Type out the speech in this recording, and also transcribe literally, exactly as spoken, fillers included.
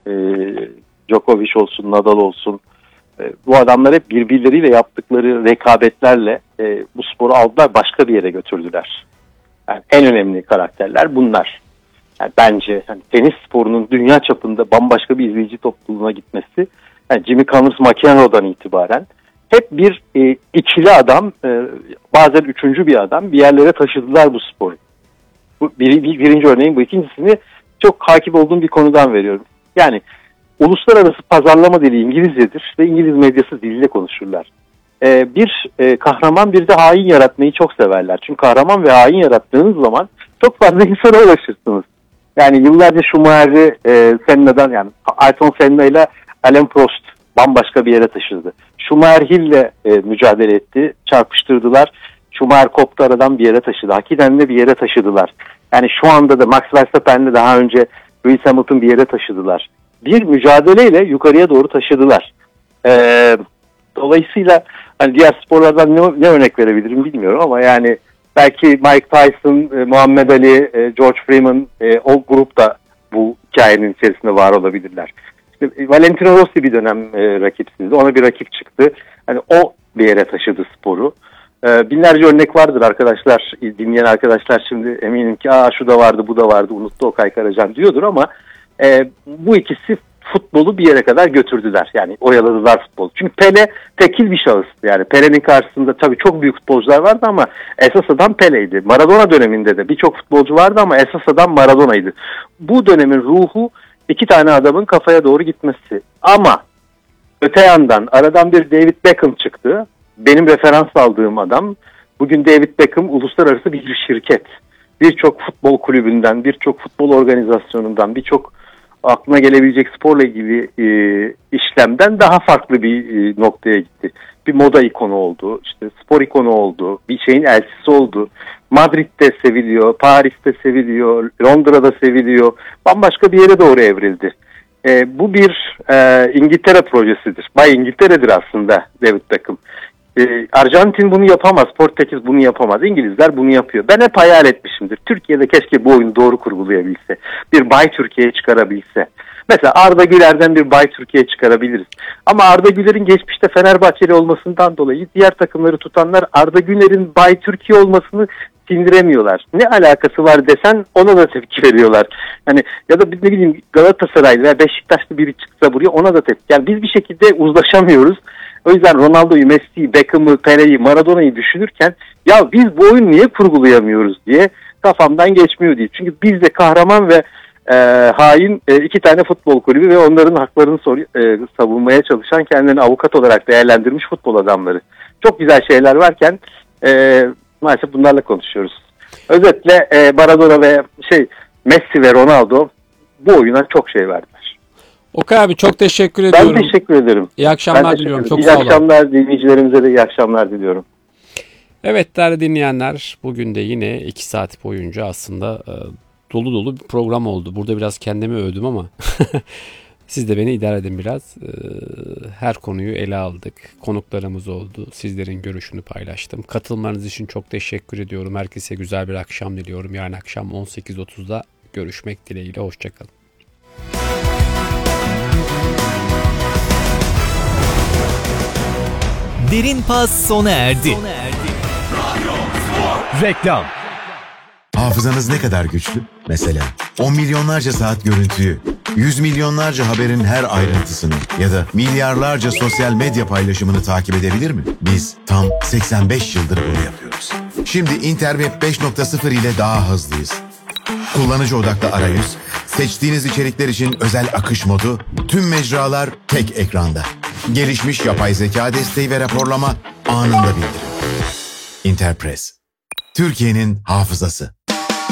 e, Djokovic olsun, Nadal olsun. E, bu adamlar hep birbirleriyle yaptıkları rekabetlerle e, bu sporu aldılar, başka bir yere götürdüler. Yani en önemli karakterler bunlar. Yani bence yani tenis sporunun dünya çapında bambaşka bir izleyici topluluğuna gitmesi, yani Jimmy Connors, McEnroe'dan itibaren hep bir e, ikili adam, e, bazen üçüncü bir adam bir yerlere taşıdılar bu sporu. Bu bir, bir, birinci örneğin bu. İkincisini çok hakim olduğum bir konudan veriyorum. Yani uluslararası pazarlama dili İngilizcedir ve İngiliz medyası diliyle konuşurlar. Ee, bir e, kahraman bir de hain yaratmayı çok severler. Çünkü kahraman ve hain yarattığınız zaman çok fazla insana ulaşırsınız. Yani yıllarca Schumacher'i e, Senna'dan, yani Ayrton Senna ile Alain Prost bambaşka bir yere taşıdı. Schumacher Hill'le e, mücadele etti, çarpıştırdılar. Schumacher koptu aradan bir yere taşıdı. Hakikaten de bir yere taşıdılar. Yani şu anda da Max Verstappen'le daha önce Lewis Hamilton bir yere taşıdılar. Bir mücadeleyle yukarıya doğru taşıdılar. Ee, dolayısıyla hani diğer sporlardan ne, ne örnek verebilirim bilmiyorum ama yani belki Mike Tyson, e, Muhammed Ali, e, George Foreman, e, o grup da bu hikayenin içerisinde var olabilirler. İşte, e, Valentino Rossi bir dönem e, rakipsizdi. Ona bir rakip çıktı. Hani o bir yere taşıdı sporu. E, binlerce örnek vardır arkadaşlar. Dinleyen arkadaşlar şimdi eminim ki aa şu da vardı, bu da vardı, unuttu Okay Karacan diyordur ama e, bu ikisi futbolu bir yere kadar götürdüler. Yani oyaladılar futbolu. Çünkü Pele tekil bir şahıstı. Yani Pele'nin karşısında tabii çok büyük futbolcular vardı ama esas adam Pele'ydi. Maradona döneminde de birçok futbolcu vardı ama esas adam Maradona'ydı. Bu dönemin ruhu iki tane adamın kafaya doğru gitmesi. Ama öte yandan aradan bir David Beckham çıktı. Benim referans aldığım adam. Bugün David Beckham uluslararası bir şirket. Birçok futbol kulübünden, birçok futbol organizasyonundan, birçok aklına gelebilecek sporla ilgili e, işlemden daha farklı bir e, noktaya gitti. Bir moda ikonu oldu, işte spor ikonu oldu, bir şeyin elçisi oldu. Madrid'de seviliyor, Paris'te seviliyor, Londra'da seviliyor. Bambaşka bir yere doğru evrildi. E, bu bir e, İngiltere projesidir. Bay İngiltere'dir aslında David Beckham. E, Arjantin bunu yapamaz, Portekiz bunu yapamaz, İngilizler bunu yapıyor. Ben hep hayal etmişimdir. Türkiye'de keşke bu oyunu doğru kurgulayabilse. Bir Bay Türkiye çıkarabilse. Mesela Arda Güler'den bir Bay Türkiye çıkarabiliriz. Ama Arda Güler'in geçmişte Fenerbahçeli olmasından dolayı diğer takımları tutanlar Arda Güler'in Bay Türkiye olmasını sindiremiyorlar. Ne alakası var desen ona da tepki veriyorlar. Yani ya da ne bileyim Galatasaraylı veya Beşiktaşlı biri çıksa buraya ona da tepki. Yani biz bir şekilde uzlaşamıyoruz. O yüzden Ronaldo'yu, Messi'yi, Beckham'ı, Pele'yi, Maradona'yı düşünürken ya biz bu oyunu niye kurgulayamıyoruz diye kafamdan geçmiyor değil. Çünkü bizde kahraman ve e, hain e, iki tane futbol kulübü ve onların haklarını sor, e, savunmaya çalışan, kendilerini avukat olarak değerlendirmiş futbol adamları. Çok güzel şeyler varken e, maalesef bunlarla konuşuyoruz. Özetle e, Maradona ve şey Messi ve Ronaldo bu oyuna çok şey verdiler. Okay abi çok teşekkür ediyorum. Ben teşekkür ederim. İyi akşamlar diliyorum. Çok iyi sağ olun. İyi akşamlar dinleyicilerimize de iyi akşamlar diliyorum. Evet değerli dinleyenler, bugün de yine iki saat boyunca aslında e, dolu dolu bir program oldu. Burada biraz kendimi övdüm ama siz de beni idare edin biraz. E, her konuyu ele aldık. Konuklarımız oldu. Sizlerin görüşünü paylaştım. Katılmanız için çok teşekkür ediyorum. Herkese güzel bir akşam diliyorum. Yarın akşam on sekiz otuzda görüşmek dileğiyle. Hoşçakalın. Derin Pas sona erdi. Sona erdi. Reklam. Hafızanız ne kadar güçlü? Mesela on milyonlarca saat görüntüyü, yüz milyonlarca haberin her ayrıntısını ya da milyarlarca sosyal medya paylaşımını takip edebilir mi? Biz tam seksen beş yıldır bunu yapıyoruz. Şimdi Interweb beş nokta sıfır ile daha hızlıyız. Kullanıcı odaklı arayüz, seçtiğiniz içerikler için özel akış modu, tüm mecralar tek ekranda. Gelişmiş yapay zeka desteği ve raporlama anında bildirim. Interpress, Türkiye'nin hafızası.